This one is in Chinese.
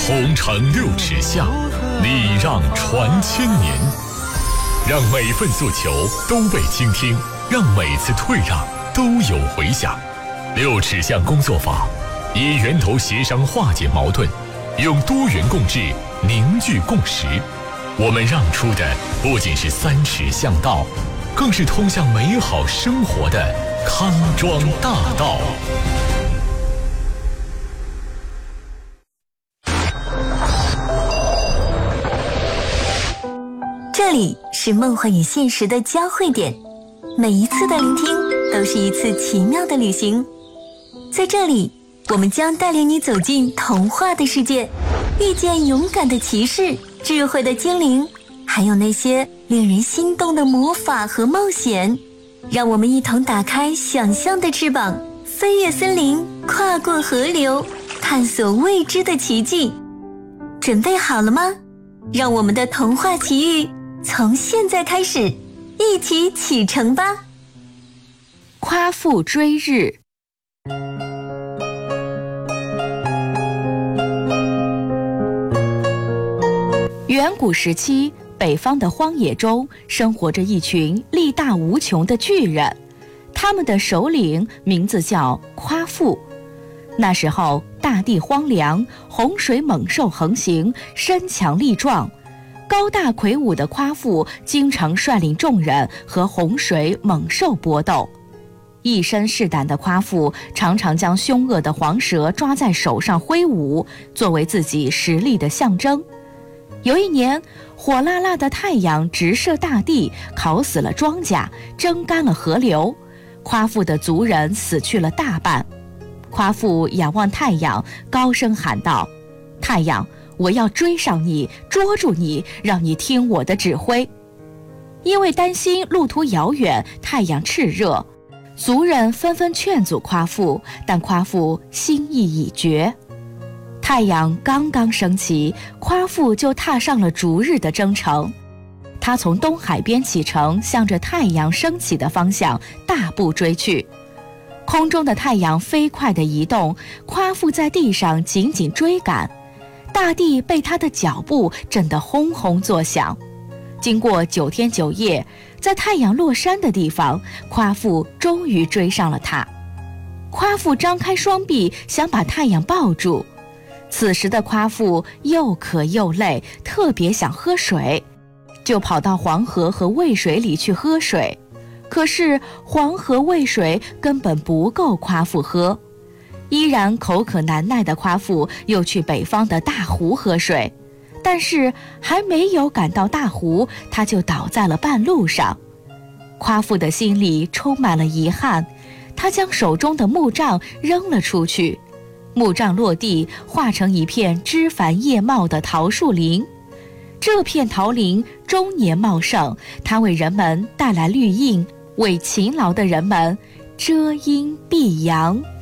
红尘六尺下，礼让传千年。让每份诉求都被倾听，让每次退让都有回响。六尺巷工作法，以源头协商化解矛盾，用多元共治凝聚共识。我们让出的不仅是3尺巷道，更是通向美好生活的康庄大道。 这里是梦幻与现实的交汇点，每一次的聆听都是一次奇妙的旅行。在这里，我们将带领你走进童话的世界，遇见勇敢的骑士、智慧的精灵，还有那些令人心动的魔法和冒险。让我们一同打开想象的翅膀，飞越森林，跨过河流，探索未知的奇迹。准备好了吗？让我们的童话奇遇从现在开始，一起启程吧！ 夸父追日。远古时期，北方的荒野中生活着一群力大无穷的巨人，他们的首领名字叫夸父。那时候大地荒凉，洪水猛兽横行，身强力壮。高大魁梧的夸父经常率领众人和洪水猛兽搏斗，一身是胆的夸父常常将凶恶的黄蛇抓在手上挥舞，作为自己实力的象征。有一年，火辣辣的太阳直射大地，烤死了庄稼，蒸干了河流，夸父的族人死去了大半。夸父仰望太阳，高声喊道：太阳，我要追上你，捉住你，让你听我的指挥。因为担心路途遥远，太阳炽热，族人纷纷劝阻夸父，但夸父心意已决。太阳刚刚升起，夸父就踏上了逐日的征程。他从东海边启程，向着太阳升起的方向大步追去。空中的太阳飞快地移动，夸父在地上紧紧追赶。大地被他的脚步震得轰轰作响。经过9天9夜，在太阳落山的地方，夸父终于追上了他。夸父张开双臂，想把太阳抱住。此时的夸父又渴又累，特别想喝水，就跑到黄河和渭水里去喝水。可是黄河渭水根本不够夸父喝。依然口渴难耐的夸父又去北方的大湖喝水，但是还没有赶到大湖，他就倒在了半路上。夸父的心里充满了遗憾，他将手中的木杖扔了出去，木杖落地，化成一片枝繁叶茂的桃树林。这片桃林终年茂盛，它为人们带来绿荫，为勤劳的人们遮阴避阳。